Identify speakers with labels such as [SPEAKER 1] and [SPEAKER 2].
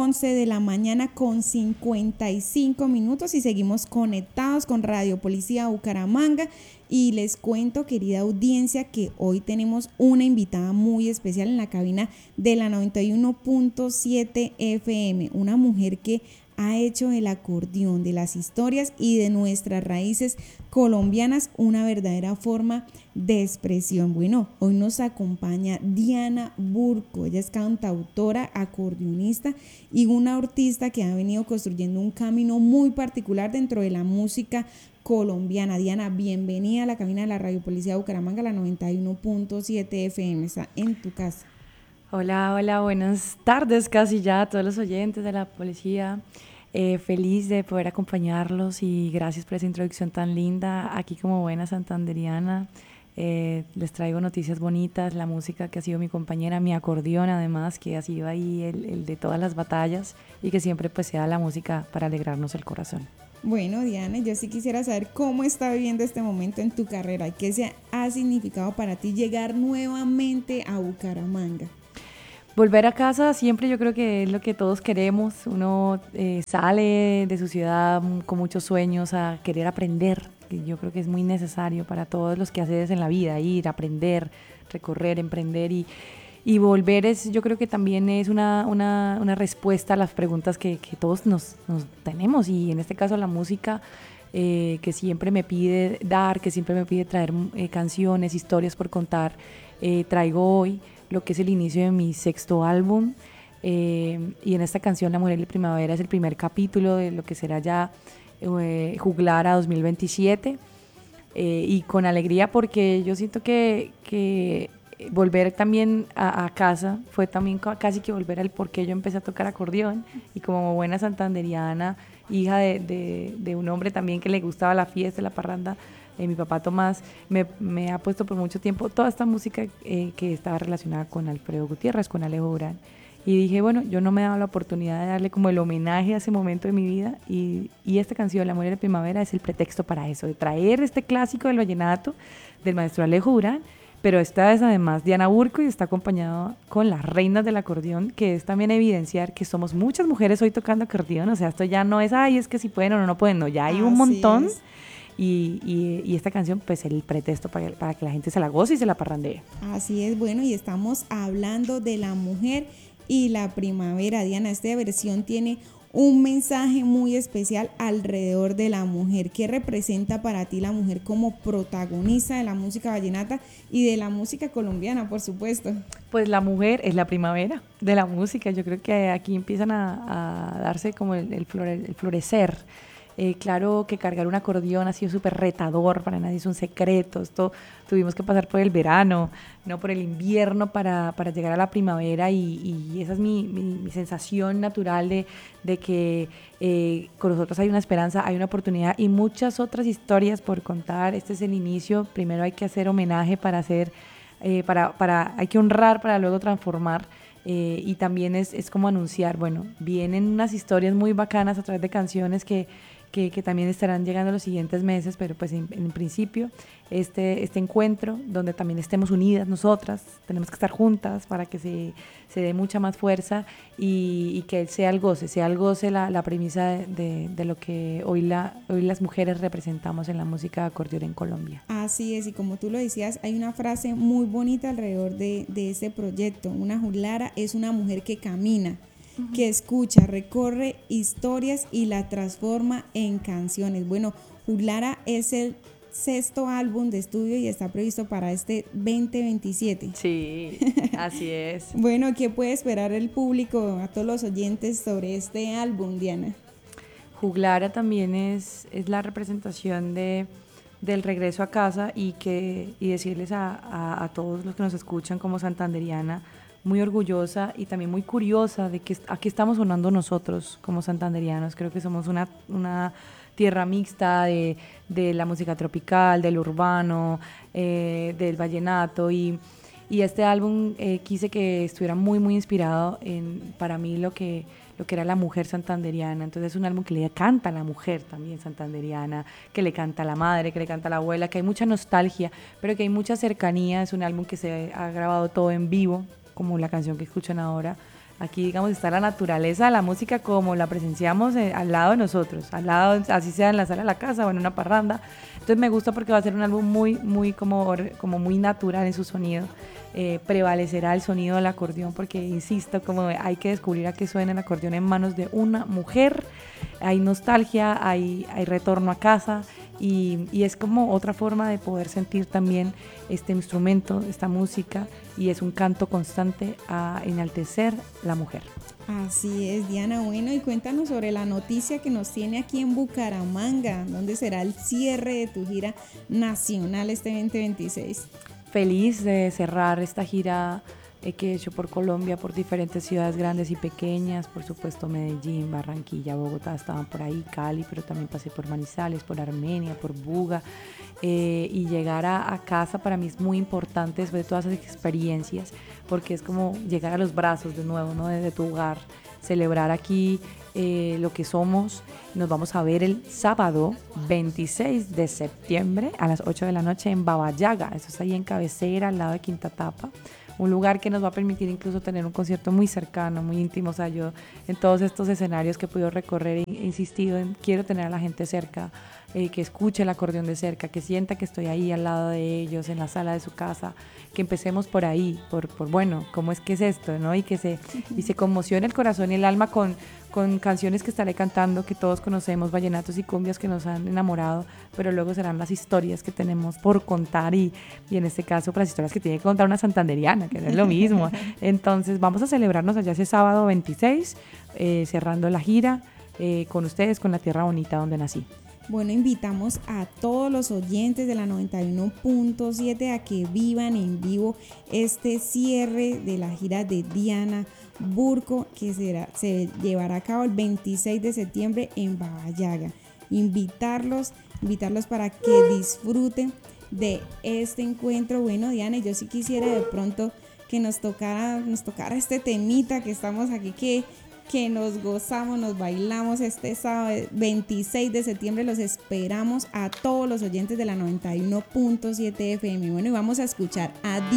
[SPEAKER 1] 11 de la mañana con 55 minutos y seguimos conectados con Radio Policía Bucaramanga. Y les cuento, querida audiencia, que hoy tenemos una invitada muy especial en la cabina de la 91.7 FM, una mujer que ha hecho del acordeón, de las historias y de nuestras raíces colombianas una verdadera forma de expresión. Bueno, hoy nos acompaña Diana Burco. Ella es cantautora, acordeonista y una artista que ha venido construyendo un camino muy particular dentro de la música colombiana. Diana, bienvenida a la cabina de la Radio Policía de Bucaramanga, la 91.7 FM. Está en tu casa.
[SPEAKER 2] Hola, hola, buenas tardes casi ya a todos los oyentes de la policía. Feliz de poder acompañarlos y gracias por esa introducción tan linda. Aquí como buena santanderiana les traigo noticias bonitas, la música que ha sido mi compañera, mi acordeón además, que ha sido ahí el de todas las batallas y que siempre pues sea la música para alegrarnos el corazón.
[SPEAKER 1] Bueno, Diana, yo sí quisiera saber cómo está viviendo este momento en tu carrera y qué se ha significado para ti llegar nuevamente a Bucaramanga.
[SPEAKER 2] Volver a casa siempre yo creo que es lo que todos queremos. Uno sale de su ciudad con muchos sueños a querer aprender, que yo creo que es muy necesario para todos los quehaceres en la vida, ir, aprender, recorrer, emprender y volver yo creo que también es una respuesta a las preguntas que todos nos tenemos, y en este caso la música que siempre me pide dar, que siempre me pide traer canciones, historias por contar. Traigo hoy lo que es el inicio de mi 6º álbum, y en esta canción La Mujer de Primavera es el primer capítulo de lo que será ya Juglara 2027, y con alegría porque yo siento que volver también a casa fue también casi que volver al por qué yo empecé a tocar acordeón, y como buena santanderiana, hija de un hombre también que le gustaba la fiesta, la parranda, mi papá Tomás me ha puesto por mucho tiempo toda esta música que estaba relacionada con Alfredo Gutiérrez, con Alejo Durán, y dije, bueno, yo no me he dado la oportunidad de darle como el homenaje a ese momento de mi vida, y esta canción, La Mujer de Primavera, es el pretexto para eso, de traer este clásico del vallenato del maestro Alejo Durán. Pero esta es además Diana Burco y está acompañado con las reinas del acordeón, que es también evidenciar que somos muchas mujeres hoy tocando acordeón. O sea, esto ya no es, ay, es que si pueden o no pueden, no, ya hay un montón. Y esta canción, pues, el pretexto para que la gente se la goce y se la parrandee.
[SPEAKER 1] Así es, bueno, y estamos hablando de la mujer y la primavera. Diana, esta versión tiene un mensaje muy especial alrededor de la mujer. ¿Qué representa para ti la mujer como protagonista de la música vallenata y de la música colombiana, por supuesto?
[SPEAKER 2] Pues la mujer es la primavera de la música. Yo creo que aquí empiezan a darse como el florecer. Claro que cargar un acordeón ha sido súper retador, para nadie es un secreto. Esto tuvimos que pasar por el verano, no por el invierno para llegar a la primavera, y esa es mi sensación natural de que con nosotros hay una esperanza, hay una oportunidad y muchas otras historias por contar. Este es el inicio. Primero hay que hacer homenaje hay que honrar para luego transformar. Y también es como anunciar, bueno, vienen unas historias muy bacanas a través de canciones que también estarán llegando los siguientes meses, pero pues en principio este encuentro donde también estemos unidas nosotras, tenemos que estar juntas para que se dé mucha más fuerza y que sea el goce la premisa de lo que hoy las mujeres representamos en la música de acordeón en Colombia.
[SPEAKER 1] Así es, y como tú lo decías, hay una frase muy bonita alrededor de este proyecto. Una juglara es una mujer que camina, que escucha, recorre historias y la transforma en canciones. Bueno, Juglara es el 6º álbum de estudio y está previsto para este 2027.
[SPEAKER 2] Sí, así es.
[SPEAKER 1] Bueno, ¿qué puede esperar el público, a todos los oyentes, sobre este álbum, Diana?
[SPEAKER 2] Juglara también es la representación del regreso a casa, y decirles a todos los que nos escuchan como santanderiana, muy orgullosa y también muy curiosa de que aquí estamos sonando nosotros como santanderianos. Creo que somos una tierra mixta de la música tropical, del urbano, del vallenato, y este álbum quise que estuviera muy muy inspirado para mí lo que era la mujer santanderiana. Entonces es un álbum que le canta a la mujer también santanderiana, que le canta a la madre, que le canta a la abuela, que hay mucha nostalgia, pero que hay mucha cercanía. Es un álbum que se ha grabado todo en vivo, como la canción que escuchan ahora, Aquí, digamos, está la naturaleza de la música como la presenciamos al lado de nosotros, al lado, así sea en la sala de la casa o en una parranda. Entonces me gusta porque va a ser un álbum muy como muy natural en su sonido. Prevalecerá el sonido del acordeón porque, insisto, como hay que descubrir a qué suena el acordeón en manos de una mujer. Hay nostalgia, hay retorno a casa y es como otra forma de poder sentir también este instrumento, esta música, y es un canto constante a enaltecer la mujer.
[SPEAKER 1] Así es, Diana. Bueno, y cuéntanos sobre la noticia que nos tiene aquí en Bucaramanga, donde será el cierre de tu gira nacional este 2026.
[SPEAKER 2] Feliz de cerrar esta gira que he hecho por Colombia, por diferentes ciudades grandes y pequeñas, por supuesto Medellín, Barranquilla, Bogotá, estaban por ahí, Cali, pero también pasé por Manizales, por Armenia, por Buga, y llegar a casa para mí es muy importante después de todas esas experiencias, porque es como llegar a los brazos de nuevo, ¿no? Desde tu hogar, celebrar aquí lo que somos. Nos vamos a ver el sábado 26 de septiembre a las 8 de la noche en Babayaga, eso está ahí en Cabecera, al lado de Quinta Tapa, un lugar que nos va a permitir incluso tener un concierto muy cercano, muy íntimo. O sea, yo en todos estos escenarios que he podido recorrer he insistido en quiero tener a la gente cerca, que escuche el acordeón de cerca, que sienta que estoy ahí al lado de ellos, en la sala de su casa, que empecemos por ahí, por bueno, ¿cómo es que es esto? ¿No? Y se conmocione el corazón y el alma con canciones que estaré cantando, que todos conocemos, vallenatos y cumbias que nos han enamorado, pero luego serán las historias que tenemos por contar y en este caso las historias que tiene que contar una santanderiana, que no es lo mismo. Entonces vamos a celebrarnos allá ese sábado 26, cerrando la gira con ustedes, con la tierra bonita donde nací.
[SPEAKER 1] Bueno, invitamos a todos los oyentes de la 91.7 a que vivan en vivo este cierre de la gira de Diana Burco, que se llevará a cabo el 26 de septiembre en Babayaga. Invitarlos para que disfruten de este encuentro. Bueno, Diana, yo sí quisiera de pronto que nos tocara este temita que estamos aquí, que nos gozamos, nos bailamos este sábado 26 de septiembre. Los esperamos a todos los oyentes de la 91.7 FM. Bueno, y vamos a escuchar a